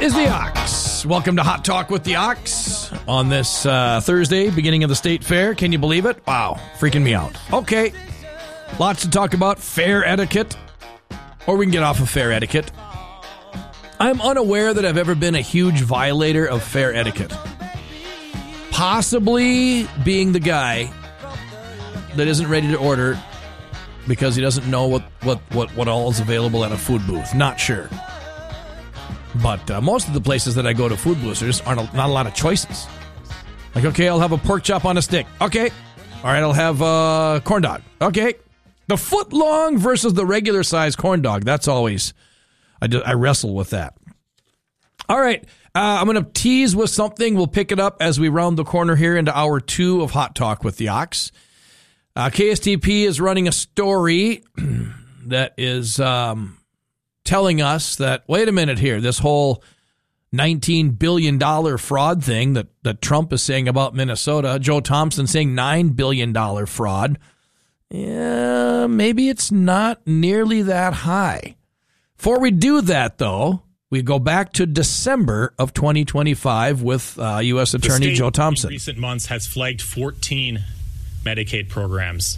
is the Ox. Welcome to Hot Talk with the Ox on this Thursday, beginning of the state fair. Can you believe it? Wow, freaking me out. Okay, lots to talk about. Fair etiquette, or we can get off of fair etiquette. I'm unaware that I've ever been a huge violator of fair etiquette. Possibly being the guy that isn't ready to order because he doesn't know what all is available at a food booth. Not sure. But most of the places that I go to food booths, there just not a lot of choices. Like, okay, I'll have a pork chop on a stick. Okay. All right, I'll have a corn dog. Okay. The foot long versus the regular size corn dog. That's always, I wrestle with that. All right. I'm going to tease with something. We'll pick it up as we round the corner here into hour 2 of Hot Talk with the Ox. KSTP is running a story that is telling us that, wait a minute here, this whole $19 billion fraud thing that Trump is saying about Minnesota, Joe Thompson saying $9 billion fraud, yeah, maybe it's not nearly that high. Before we do that, though, we go back to December of 2025 with U.S. Attorney Joe Thompson. In recent months has flagged 14 Medicaid programs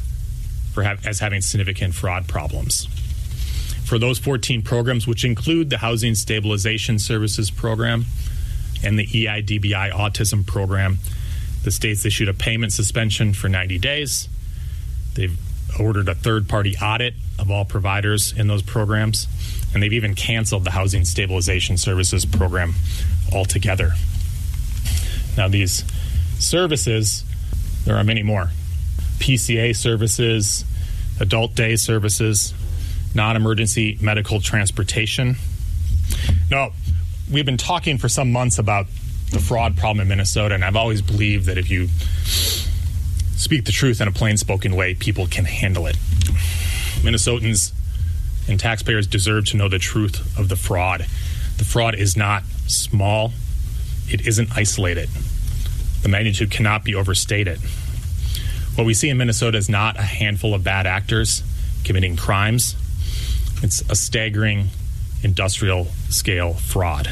as having significant fraud problems. For those 14 programs, which include the Housing Stabilization Services Program and the EIDBI Autism Program, the states issued a payment suspension for 90 days. They've ordered a third-party audit of all providers in those programs, and they've even canceled the Housing Stabilization Services Program altogether. Now, these services, there are many more. PCA services, adult day services, non-emergency medical transportation. Now, we've been talking for some months about the fraud problem in Minnesota, and I've always believed that if you speak the truth in a plain-spoken way, people can handle it. Minnesotans and taxpayers deserve to know the truth of the fraud. The fraud is not small. It isn't isolated. The magnitude cannot be overstated. What we see in Minnesota is not a handful of bad actors committing crimes. It's a staggering industrial-scale fraud.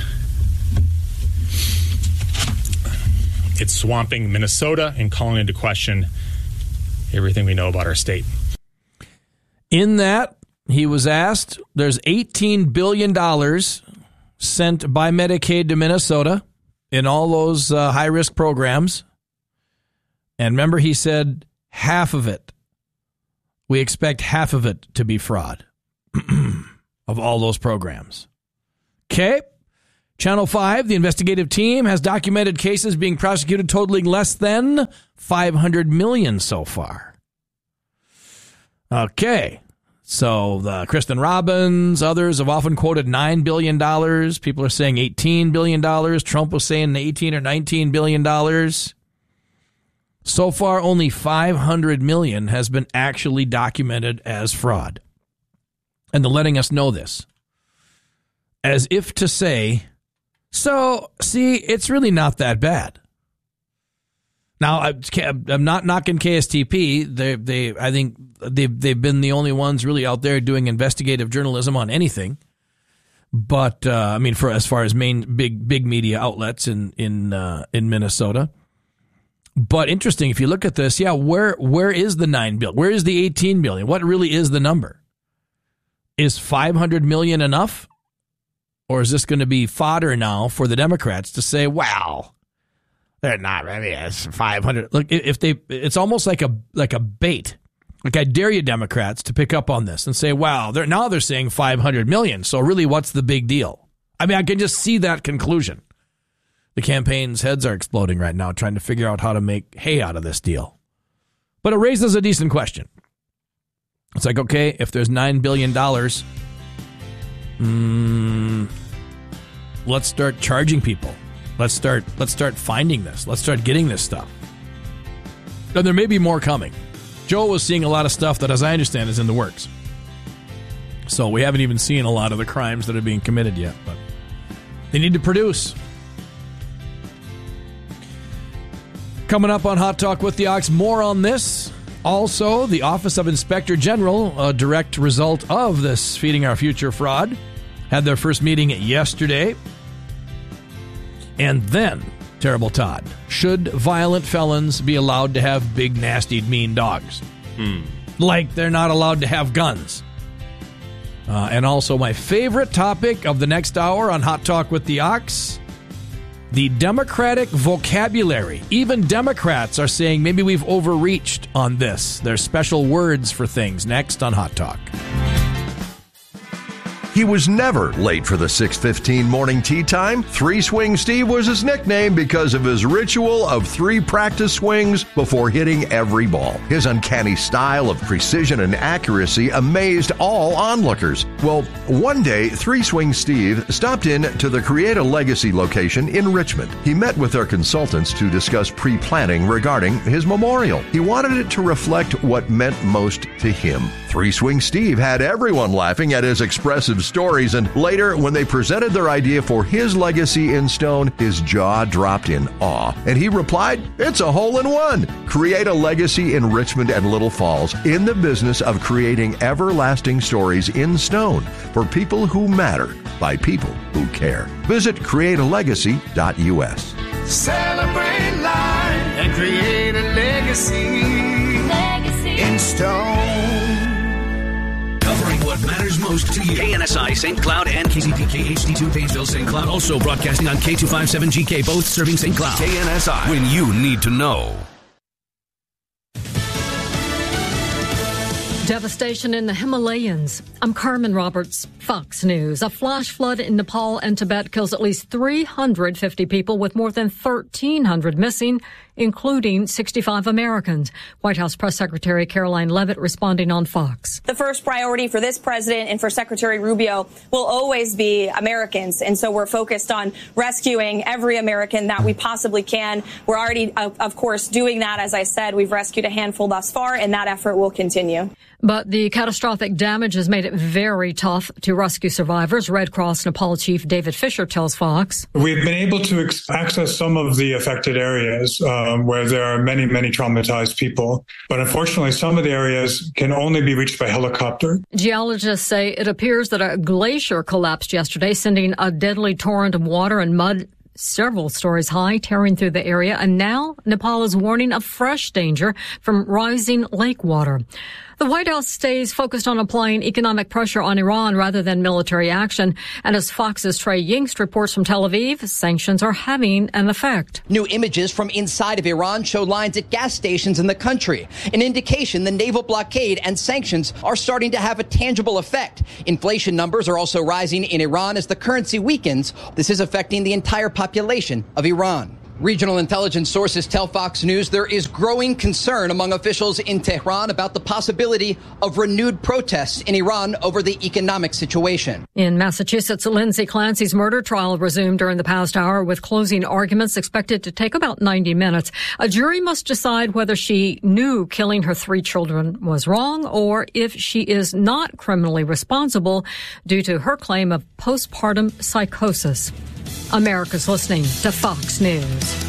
It's swamping Minnesota and calling into question everything we know about our state. In that, he was asked, there's $18 billion sent by Medicaid to Minnesota in all those high-risk programs. And remember, he said half of it, we expect half of it to be fraud of all those programs. Okay. Channel 5, the investigative team, has documented cases being prosecuted totaling less than $500 million so far. Okay. So Kristen Robbins, others have often quoted $9 billion. People are saying $18 billion. Trump was saying $18 or $19 billion. So far, only $500 million has been actually documented as fraud. And they're letting us know this. As if to say, so, see, it's really not that bad. Now, I'm not knocking KSTP. I think they've been the only ones really out there doing investigative journalism on anything. But I mean, for as far as main big media outlets in Minnesota. But interesting, if you look at this, yeah, where is the $9 billion? Where is the $18 billion? What really is the number? Is $500 million enough? Or is this going to be fodder now for the Democrats to say, wow, they're not really, it's 500. Look, it's almost like a bait. Like, I dare you Democrats to pick up on this and say, wow, they're saying 500 million. So really, what's the big deal? I mean, I can just see that conclusion. The campaign's heads are exploding right now, trying to figure out how to make hay out of this deal. But it raises a decent question. It's like, okay, if there's $9 billion, let's start charging people. Let's start finding this. Let's start getting this stuff. And there may be more coming. Joe was seeing a lot of stuff that, as I understand, is in the works. So we haven't even seen a lot of the crimes that are being committed yet, but they need to produce. Coming up on Hot Talk with the Ox, more on this. Also, the Office of Inspector General, a direct result of this Feeding Our Future fraud, had their first meeting yesterday. And then, Terrible Todd, should violent felons be allowed to have big, nasty, mean dogs? Like they're not allowed to have guns. And also my favorite topic of the next hour on Hot Talk with the Ox, the Democratic vocabulary. Even Democrats are saying maybe we've overreached on this. There's special words for things next on Hot Talk. He was never late for the 6:15 morning tea time. Three Swing Steve was his nickname because of his ritual of 3 practice swings before hitting every ball. His uncanny style of precision and accuracy amazed all onlookers. Well, one day, 3 Swing Steve stopped in to the Create a Legacy location in Richmond. He met with their consultants to discuss pre-planning regarding his memorial. He wanted it to reflect what meant most to him. 3 Swing Steve had everyone laughing at his expressive stories, and later, when they presented their idea for his legacy in stone, his jaw dropped in awe, and he replied, "It's a hole-in-one." Create a Legacy in Richmond and Little Falls, in the business of creating everlasting stories in stone for people who matter by people who care. Visit createalegacy.us. Celebrate life and create a legacy in stone. Covering what matters most to you. KNSI St. Cloud and KZPK HD2 Painesville St. Cloud. Also broadcasting on K257GK, both serving St. Cloud. KNSI, when you need to know. Devastation in the Himalayas. I'm Carmen Roberts, Fox News. A flash flood in Nepal and Tibet kills at least 350 people, with more than 1,300 missing, including 65 Americans. White House Press Secretary Caroline Leavitt responding on Fox. The first priority for this president and for Secretary Rubio will always be Americans. And so we're focused on rescuing every American that we possibly can. We're already, of course, doing that. As I said, we've rescued a handful thus far, and that effort will continue. But the catastrophic damage has made it very tough to rescue survivors. Red Cross Nepal Chief David Fisher tells Fox. We've been able to access some of the affected areas where there are many, many traumatized people. But unfortunately, some of the areas can only be reached by helicopter. Geologists say it appears that a glacier collapsed yesterday, sending a deadly torrent of water and mud several stories high, tearing through the area. And now Nepal is warning of fresh danger from rising lake water. The White House stays focused on applying economic pressure on Iran rather than military action. And as Fox's Trey Yingst reports from Tel Aviv, sanctions are having an effect. New images from inside of Iran show lines at gas stations in the country, an indication the naval blockade and sanctions are starting to have a tangible effect. Inflation numbers are also rising in Iran as the currency weakens. This is affecting the entire population of Iran. Regional intelligence sources tell Fox News there is growing concern among officials in Tehran about the possibility of renewed protests in Iran over the economic situation. In Massachusetts, Lindsay Clancy's murder trial resumed during the past hour, with closing arguments expected to take about 90 minutes. A jury must decide whether she knew killing her 3 children was wrong or if she is not criminally responsible due to her claim of postpartum psychosis. America's listening to Fox News.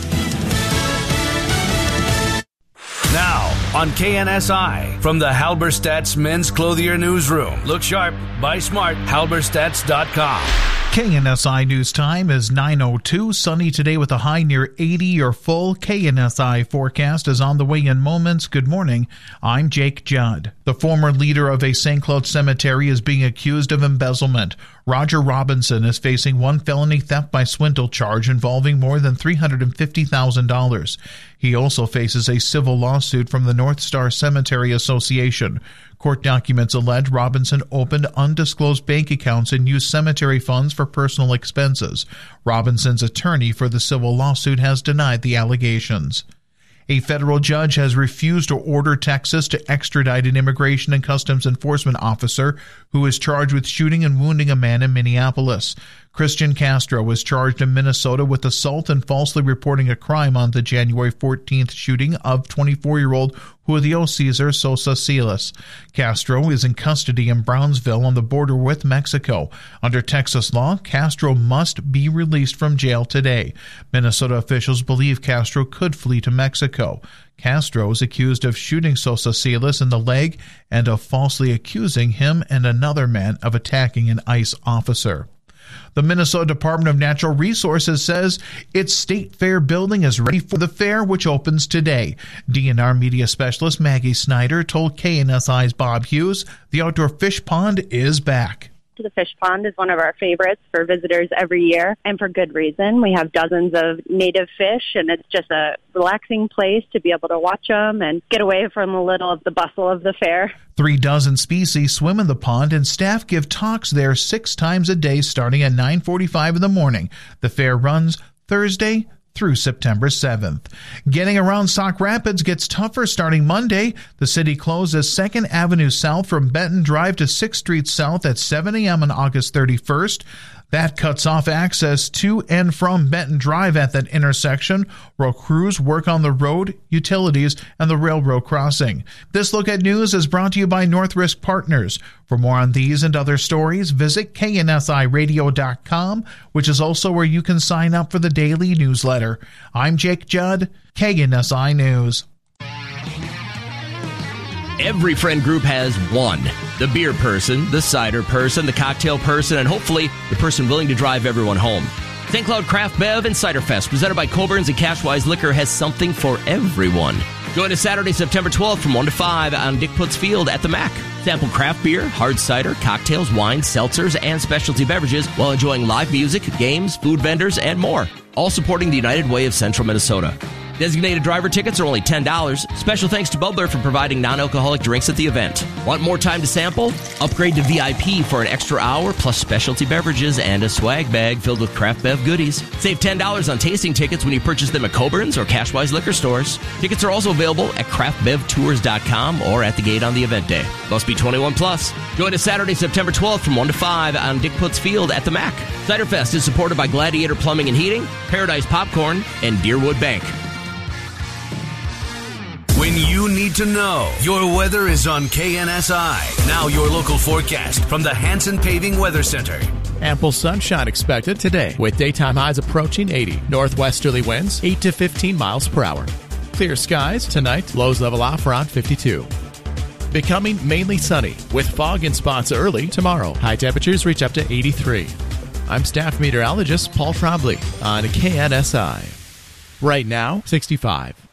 Now on KNSI, from the Halberstadt's Men's Clothier Newsroom. Look sharp, buy smart, halberstadts.com. KNSI News Time is 9:02. Sunny today with a high near 80. Your full KNSI forecast is on the way in moments. Good morning. I'm Jake Judd. The former leader of a St. Cloud cemetery is being accused of embezzlement. Roger Robinson is facing 1 felony theft by swindle charge involving more than $350,000. He also faces a civil lawsuit from the North Star Cemetery Association. Court documents allege Robinson opened undisclosed bank accounts and used cemetery funds for personal expenses. Robinson's attorney for the civil lawsuit has denied the allegations. A federal judge has refused to order Texas to extradite an Immigration and Customs Enforcement officer who is charged with shooting and wounding a man in Minneapolis. Christian Castro was charged in Minnesota with assault and falsely reporting a crime on the January 14th shooting of 24-year-old Julio Cesar Sosa Silas. Castro is in custody in Brownsville on the border with Mexico. Under Texas law, Castro must be released from jail today. Minnesota officials believe Castro could flee to Mexico. Castro is accused of shooting Sosa Silas in the leg and of falsely accusing him and another man of attacking an ICE officer. The Minnesota Department of Natural Resources says its State Fair building is ready for the fair, which opens today. DNR media specialist Maggie Snyder told KNSI's Bob Hughes the outdoor fish pond is back. The fish pond is one of our favorites for visitors every year, and for good reason. We have dozens of native fish, and it's just a relaxing place to be able to watch them and get away from a little of the bustle of the fair. 36 species swim in the pond, and staff give talks there 6 times a day starting at 9:45 in the morning. The fair runs Thursday through September 7th. Getting around Sauk Rapids gets tougher starting Monday. The city closes 2nd Avenue South from Benton Drive to 6th Street South at 7 a.m. on August 31st. That cuts off access to and from Benton Drive at that intersection, where crews work on the road, utilities, and the railroad crossing. This Look at News is brought to you by North Risk Partners. For more on these and other stories, visit KNSIRadio.com, which is also where you can sign up for the daily newsletter. I'm Jake Judd, KNSI News. Every friend group has one. The beer person, the cider person, the cocktail person, and hopefully the person willing to drive everyone home. St. Cloud Craft Bev and Cider Fest, presented by Coborn's and Cashwise Liquor, has something for everyone. Join us Saturday, September 12th from 1 to 5 on Dick Putz Field at the MAC. Sample craft beer, hard cider, cocktails, wines, seltzers, and specialty beverages while enjoying live music, games, food vendors, and more. All supporting the United Way of Central Minnesota. Designated driver tickets are only $10. Special thanks to Bubler for providing non-alcoholic drinks at the event. Want more time to sample? Upgrade to VIP for an extra hour, plus specialty beverages and a swag bag filled with craft bev goodies. Save $10 on tasting tickets when you purchase them at Coburn's or Cashwise Liquor Stores. Tickets are also available at craftbevtours.com or at the gate on the event day. Must be 21 plus. Join us Saturday, September 12th from 1 to 5 on Dick Putz Field at the MAC. Cider Fest is supported by Gladiator Plumbing and Heating, Paradise Popcorn, and Deerwood Bank. When you need to know, your weather is on KNSI. Now your local forecast from the Hanson Paving Weather Center. Ample sunshine expected today with daytime highs approaching 80. Northwesterly winds 8 to 15 miles per hour. Clear skies tonight, lows level off around 52. Becoming mainly sunny with fog in spots early tomorrow. High temperatures reach up to 83. I'm staff meteorologist Paul Trombley on KNSI. Right now, 65.